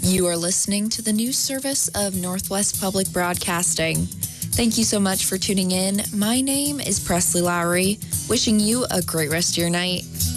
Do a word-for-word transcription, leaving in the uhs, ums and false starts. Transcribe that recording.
You are listening to the news service of Northwest Public Broadcasting. Thank you so much for tuning in. My name is Presley Lowry, wishing you a great rest of your night.